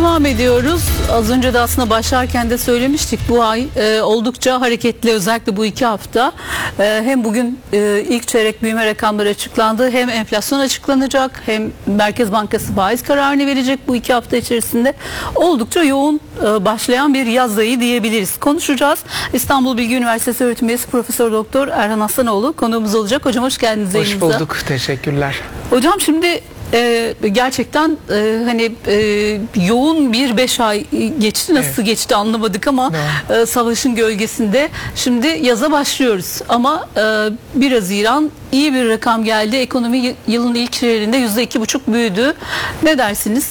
devam ediyoruz. Az önce de aslında başlarken de söylemiştik. Bu ay oldukça hareketli, özellikle bu 2 hafta. Hem bugün ilk çeyrek büyüme rakamları açıklandı. Hem enflasyon açıklanacak. Hem Merkez Bankası faiz kararını verecek bu 2 hafta içerisinde. Oldukça yoğun başlayan bir yaz ayı diyebiliriz. Konuşacağız. İstanbul Bilgi Üniversitesi öğretim üyesi Profesör Doktor Erhan Aslanoğlu konuğumuz olacak. Hocam hoş geldiniz. Hoş bulduk. Teşekkürler. Hocam şimdi gerçekten yoğun bir 5 ay geçti. Nasıl geçti anlamadık ama savaşın gölgesinde şimdi yaza başlıyoruz. Ama 1 Haziran iyi bir rakam geldi. Ekonomi yılın ilk çeyreğinde %2,5 büyüdü. Ne dersiniz?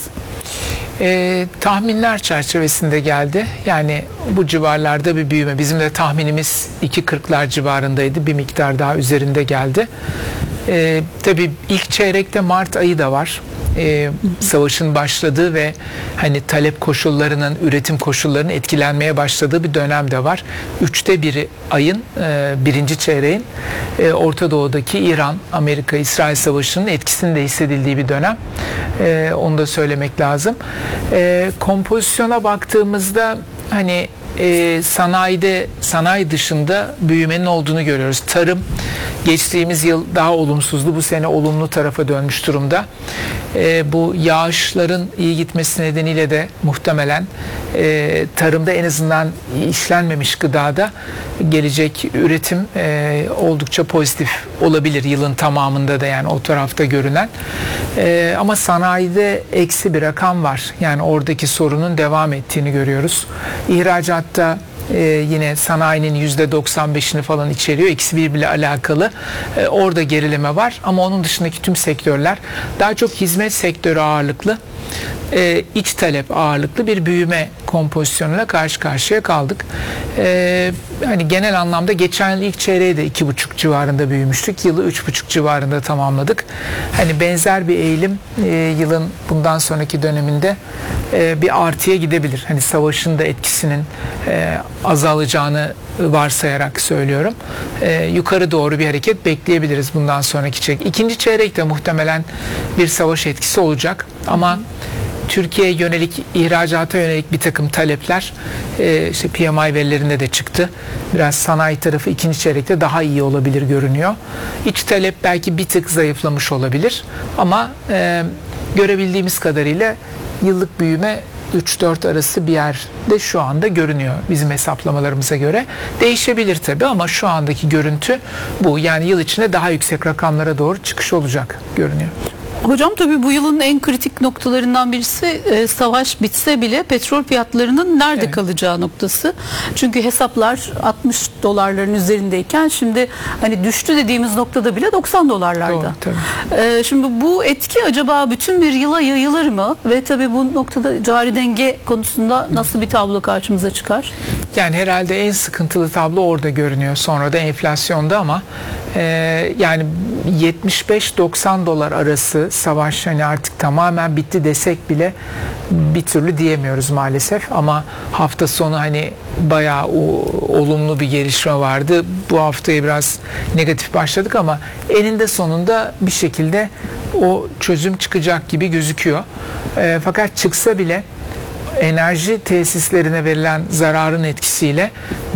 Tahminler çerçevesinde geldi. Yani bu civarlarda bir büyüme. Bizim de tahminimiz 2.40'lar civarındaydı. Bir miktar daha üzerinde geldi. Tabii ilk çeyrekte Mart ayı da var. Savaşın başladığı ve hani talep koşullarının, üretim koşullarının etkilenmeye başladığı bir dönem de var. 1/3 ayın, birinci çeyreğin Orta Doğu'daki İran, Amerika, İsrail Savaşı'nın etkisinin de hissedildiği bir dönem. Onu da söylemek lazım. Kompozisyona baktığımızda hani sanayi dışında büyümenin olduğunu görüyoruz. Tarım geçtiğimiz yıl daha olumsuzdu. Bu sene olumlu tarafa dönmüş durumda. Bu yağışların iyi gitmesi nedeniyle de muhtemelen tarımda en azından işlenmemiş gıdada gelecek üretim oldukça pozitif olabilir yılın tamamında da, yani o tarafta görünen. Ama sanayide eksi bir rakam var. Yani oradaki sorunun devam ettiğini görüyoruz. İhracatta yine sanayinin %95'ini falan içeriyor. Eksi 1 bile alakalı. Orada gerileme var. Ama onun dışındaki tüm sektörler daha çok hizmet sektörü ağırlıklı, iç talep ağırlıklı bir büyüme kompozisyonuyla karşı karşıya kaldık. Hani genel anlamda geçen yıl ilk çeyreği de 2,5 civarında büyümüştük. Yılı 3,5 civarında tamamladık. Hani benzer bir eğilim yılın bundan sonraki döneminde bir artıya gidebilir. Hani savaşın da etkisinin azalacağını varsayarak söylüyorum. Yukarı doğru bir hareket bekleyebiliriz bundan sonraki çeyrek. İkinci çeyrekte muhtemelen bir savaş etkisi olacak. Ama Türkiye'ye yönelik, ihracata yönelik bir takım talepler işte PMI verilerinde de çıktı. Biraz sanayi tarafı ikinci çeyrekte daha iyi olabilir görünüyor. İç talep belki bir tık zayıflamış olabilir. Ama görebildiğimiz kadarıyla yıllık büyüme 3-4 arası bir yerde şu anda görünüyor bizim hesaplamalarımıza göre. Değişebilir tabii ama şu andaki görüntü bu. Yani yıl içinde daha yüksek rakamlara doğru çıkış olacak görünüyor. Hocam tabii bu yılın en kritik noktalarından birisi savaş bitse bile petrol fiyatlarının nerede kalacağı noktası. Çünkü hesaplar 60 dolarların üzerindeyken şimdi hani düştü dediğimiz noktada bile 90 dolarlarda. Doğru, şimdi bu etki acaba bütün bir yıla yayılır mı? Ve tabii bu noktada cari denge konusunda nasıl bir tablo karşımıza çıkar? Yani herhalde en sıkıntılı tablo orada görünüyor. Sonra da enflasyonda ama yani 75-90 dolar arası savaş hani artık tamamen bitti desek bile bir türlü diyemiyoruz maalesef. Ama hafta sonu hani bayağı olumlu bir gelişme vardı. Bu haftaya biraz negatif başladık ama eninde sonunda bir şekilde o çözüm çıkacak gibi gözüküyor. Fakat çıksa bile enerji tesislerine verilen zararın etkisiyle